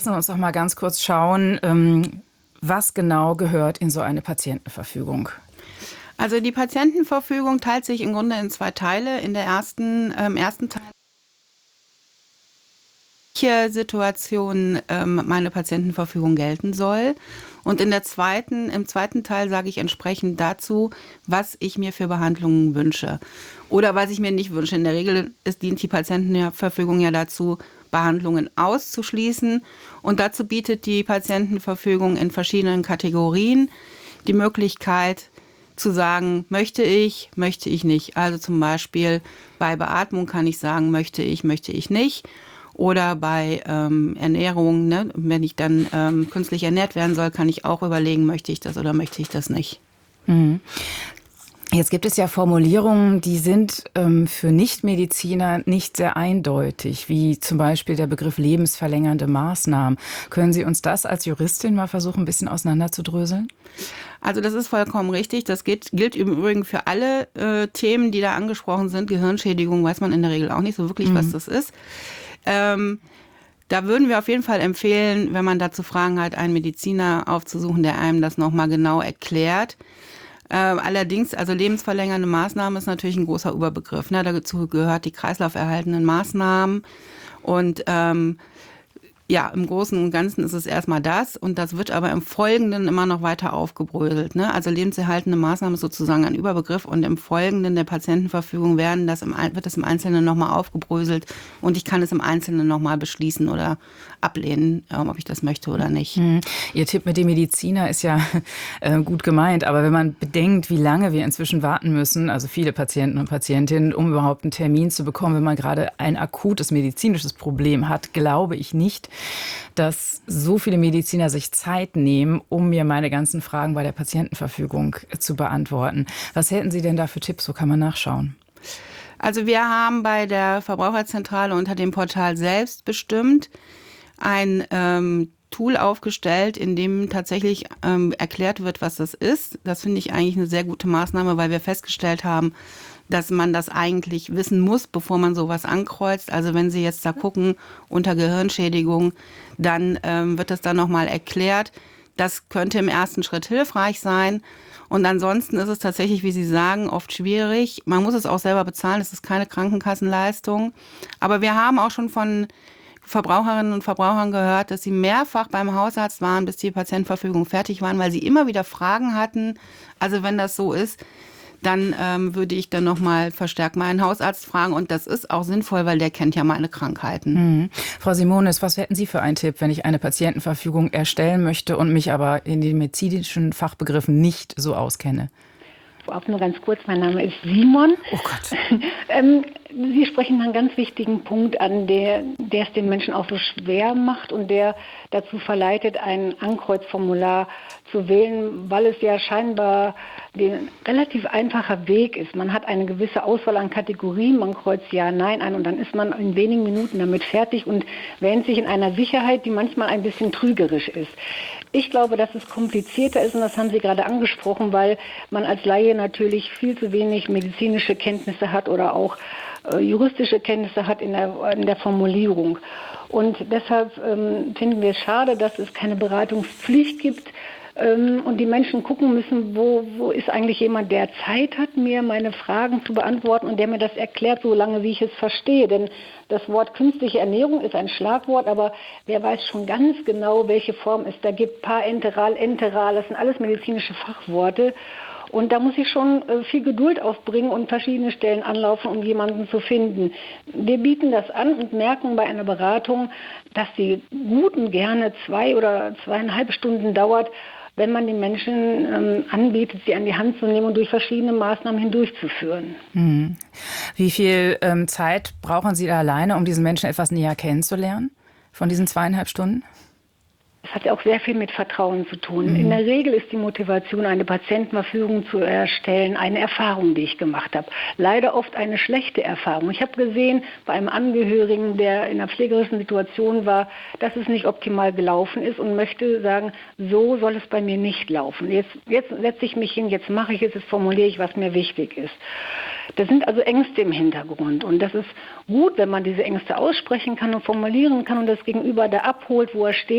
Lassen wir uns doch mal ganz kurz schauen, was genau gehört in so eine Patientenverfügung? Also die Patientenverfügung teilt sich im Grunde in 2 Teile. In der ersten Teil, welche Situation meine Patientenverfügung gelten soll. Und im zweiten Teil sage ich entsprechend dazu, was ich mir für Behandlungen wünsche. Oder was ich mir nicht wünsche. In der Regel dient die Patientenverfügung ja dazu, Behandlungen auszuschließen. Und dazu bietet die Patientenverfügung in verschiedenen Kategorien die Möglichkeit zu sagen, möchte ich nicht. Also zum Beispiel bei Beatmung kann ich sagen, möchte ich nicht. Oder bei Ernährung, ne? Wenn ich dann künstlich ernährt werden soll, kann ich auch überlegen, möchte ich das oder möchte ich das nicht. Mhm. Jetzt gibt es ja Formulierungen, die sind für Nichtmediziner nicht sehr eindeutig, wie zum Beispiel der Begriff lebensverlängernde Maßnahmen. Können Sie uns das als Juristin mal versuchen, ein bisschen auseinanderzudröseln? Also das ist vollkommen richtig. Das gilt im Übrigen für alle Themen, die da angesprochen sind. Gehirnschädigung weiß man in der Regel auch nicht so wirklich, was das ist. Da würden wir auf jeden Fall empfehlen, wenn man dazu Fragen hat, einen Mediziner aufzusuchen, der einem das nochmal genau erklärt. Allerdings, also lebensverlängernde Maßnahmen ist natürlich ein großer Überbegriff. Ne? Dazu gehört die kreislauferhaltenden Maßnahmen. Und ja, im Großen und Ganzen ist es erstmal das. Und das wird aber im Folgenden immer noch weiter aufgebröselt. Ne? Also lebenserhaltende Maßnahmen ist sozusagen ein Überbegriff. Und im Folgenden der Patientenverfügung wird das im Einzelnen nochmal aufgebröselt. Und ich kann es im Einzelnen nochmal beschließen oder ablehnen, ob ich das möchte oder nicht. Ihr Tipp mit dem Mediziner ist ja gut gemeint. Aber wenn man bedenkt, wie lange wir inzwischen warten müssen, also viele Patienten und Patientinnen, um überhaupt einen Termin zu bekommen, wenn man gerade ein akutes medizinisches Problem hat, glaube ich nicht, dass so viele Mediziner sich Zeit nehmen, um mir meine ganzen Fragen bei der Patientenverfügung zu beantworten. Was hätten Sie denn da für Tipps? Wo kann man nachschauen? Also wir haben bei der Verbraucherzentrale unter dem Portal selbstbestimmt ein Tool aufgestellt, in dem tatsächlich erklärt wird, was das ist. Das finde ich eigentlich eine sehr gute Maßnahme, weil wir festgestellt haben, dass man das eigentlich wissen muss, bevor man sowas ankreuzt. Also wenn Sie jetzt da gucken unter Gehirnschädigung, dann wird das dann nochmal erklärt. Das könnte im ersten Schritt hilfreich sein. Und ansonsten ist es tatsächlich, wie Sie sagen, oft schwierig. Man muss es auch selber bezahlen. Es ist keine Krankenkassenleistung. Aber wir haben auch schon von Verbraucherinnen und Verbrauchern gehört, dass sie mehrfach beim Hausarzt waren, bis die Patientenverfügung fertig waren, weil sie immer wieder Fragen hatten. Also wenn das so ist, dann würde ich dann nochmal verstärkt meinen Hausarzt fragen. Und das ist auch sinnvoll, weil der kennt ja meine Krankheiten. Frau Simonis, was hätten Sie für einen Tipp, wenn ich eine Patientenverfügung erstellen möchte und mich aber in den medizinischen Fachbegriffen nicht so auskenne? Vorab nur ganz kurz, mein Name ist Simon. Oh Gott. Sie sprechen einen ganz wichtigen Punkt an, der es den Menschen auch so schwer macht und der dazu verleitet, ein Ankreuzformular zu wählen, weil es ja scheinbar ein relativ einfacher Weg ist. Man hat eine gewisse Auswahl an Kategorien, man kreuzt Ja, Nein ein und dann ist man in wenigen Minuten damit fertig und wähnt sich in einer Sicherheit, die manchmal ein bisschen trügerisch ist. Ich glaube, dass es komplizierter ist und das haben Sie gerade angesprochen, weil man als Laie natürlich viel zu wenig medizinische Kenntnisse hat oder auch juristische Kenntnisse hat in der Formulierung. Und deshalb finden wir es schade, dass es keine Beratungspflicht gibt und die Menschen gucken müssen, wo ist eigentlich jemand, der Zeit hat, mir meine Fragen zu beantworten und der mir das erklärt, so lange wie ich es verstehe. Denn das Wort künstliche Ernährung ist ein Schlagwort, aber wer weiß schon ganz genau, welche Form es da gibt. Parenteral, enteral, das sind alles medizinische Fachworte. Und da muss ich schon viel Geduld aufbringen und verschiedene Stellen anlaufen, um jemanden zu finden. Wir bieten das an und merken bei einer Beratung, dass die gut und gerne 2 oder 2,5 Stunden dauert, wenn man den Menschen anbietet, sie an die Hand zu nehmen und durch verschiedene Maßnahmen hindurchzuführen. Wie viel Zeit brauchen Sie da alleine, um diesen Menschen etwas näher kennenzulernen von diesen 2,5 Stunden? Es hat ja auch sehr viel mit Vertrauen zu tun. In der Regel ist die Motivation, eine Patientenverfügung zu erstellen, eine Erfahrung, die ich gemacht habe. Leider oft eine schlechte Erfahrung. Ich habe gesehen, bei einem Angehörigen, der in einer pflegerischen Situation war, dass es nicht optimal gelaufen ist und möchte sagen, so soll es bei mir nicht laufen. Jetzt setze ich mich hin, jetzt mache ich es, jetzt formuliere ich, was mir wichtig ist. Da sind also Ängste im Hintergrund und das ist gut, wenn man diese Ängste aussprechen kann und formulieren kann und das Gegenüber da abholt, wo er steht.